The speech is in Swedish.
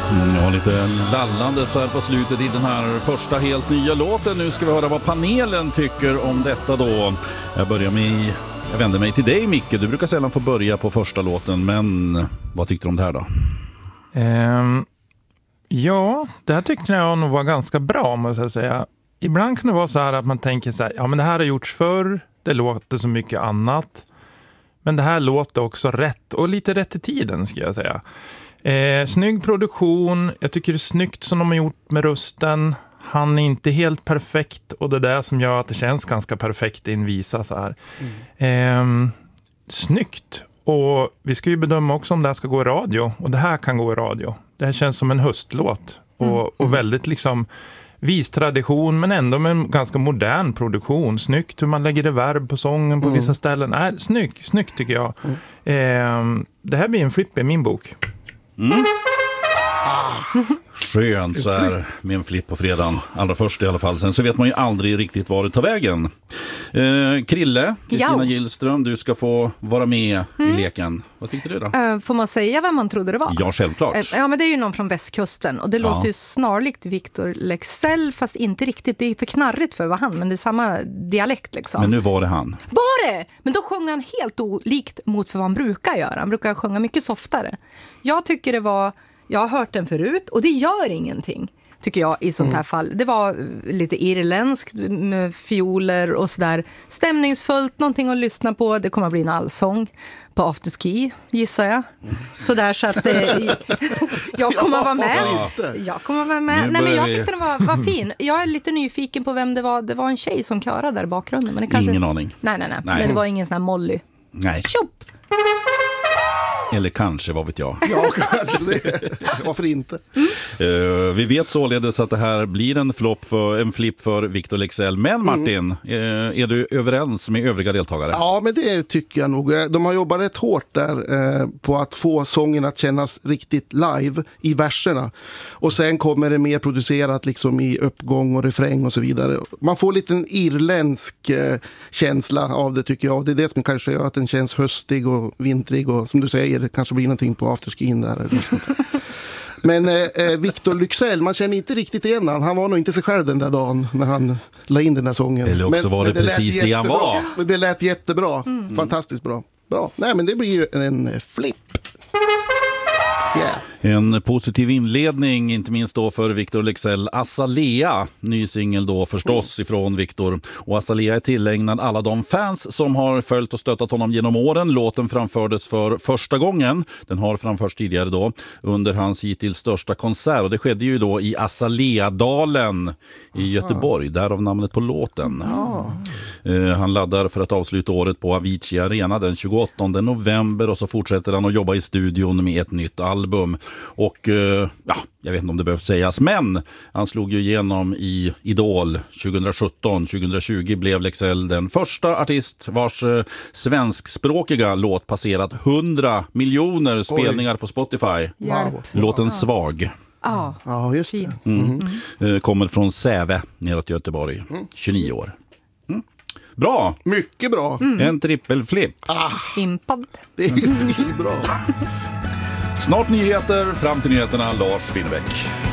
Ja, lite lallande så här på slutet i den här första helt nya låten. Nu ska vi höra vad panelen tycker om detta då. Jag vänder mig till dig, Micke. Du brukar sällan få börja på första låten, men vad tyckte du om det här då? Ja, det här tyckte jag nog var ganska bra, måste jag säga. Ibland kan det vara så här att man tänker så här, ja men det här har gjorts förr, det låter så mycket annat. Men det här låter också rätt, och lite rätt i tiden ska jag säga. Snygg produktion, jag tycker det är snyggt som de har gjort med rösten. Han är inte helt perfekt, och det är det som gör att det känns ganska perfekt i en visa så här. Snyggt, och vi ska ju bedöma också om det här ska gå i radio, och det här kan gå i radio. Det här känns som en höstlåt och väldigt liksom vistradition, men ändå med en ganska modern produktion. Snyggt hur man lägger reverb på sången på vissa ställen. Snyggt tycker jag. Det här blir en flipp i min bok. Skönt så här med en flipp på fredagen. Allra först i alla fall. Sen så vet man ju aldrig riktigt var det tar vägen. Krille, Kristina Gillström, du ska få vara med i leken. Vad tyckte du då? Får man säga vem man trodde det var? Ja, självklart. Ja, men det är ju någon från västkusten. Och det låter ju snarlikt Victor Leksell, fast inte riktigt. Det är för knarrigt för vad han, men det är samma dialekt liksom. Men nu var det han. Var det? Men då sjöng han helt olikt mot för vad han brukar göra. Han brukar sjunga mycket softare. Jag tycker det var... Jag har hört den förut, och det gör ingenting, tycker jag, i sånt här fall. Det var lite irländskt med fioler och sådär. Stämningsfullt, någonting att lyssna på. Det kommer att bli en allsång på afterski, gissar jag. Sådär, så att jag kommer att vara med. Jag kommer att vara med. Nej, men jag tyckte den var fin. Jag är lite nyfiken på vem det var. Det var en tjej som körade där i bakgrunden. Men det kanske... Ingen aning. Nej. Men det var ingen sån här Molly. Nej. Tjopp! Eller kanske, vad vet jag. Ja, kanske det. Varför inte? Vi vet således att det här blir en flipp för Victor Leksell. Men Martin, är du överens med övriga deltagare? Ja, men det tycker jag nog. De har jobbat rätt hårt där på att få sången att kännas riktigt live i verserna. Och sen kommer det mer producerat liksom i uppgång och refräng och så vidare. Man får lite en irländsk känsla av det, tycker jag. Det är det som kanske gör att den känns höstig och vintrig, och som du säger, det kanske blir någonting på afterskin där. Men Victor Leksell, man känner inte riktigt igen han var nog inte sig själv den där dagen när han la in den där sången. Eller också var det precis det han var. Men det lät jättebra, fantastiskt bra. Nej, men det blir ju en flipp. Yeah. En positiv inledning, inte minst då för Victor Leksell. Azalea, ny singel då förstås ifrån Victor. Och Azalea är tillägnad alla de fans som har följt och stöttat honom genom åren. Låten framfördes för första gången. Den har framförts tidigare då under hans hittills största konsert. Och det skedde ju då i Azaleadalen i Göteborg, därav namnet på låten. Han laddar för att avsluta året på Avicii Arena den 28 november, och så fortsätter han att jobba i studion med ett nytt album. Och jag vet inte om det behövs sägas, men han slog ju igenom i Idol 2017-2020 blev Leksell den första artist vars svenskspråkiga låt passerat 100 miljoner spelningar på Spotify. Wow. Låten Svag. Ja, just det. Kommer från Säve neråt Göteborg. 29 år. Bra! Mycket bra. En trippelflipp. Impad. Det är så bra. Snart nyheter, fram till nyheterna Lars Winnerbäck.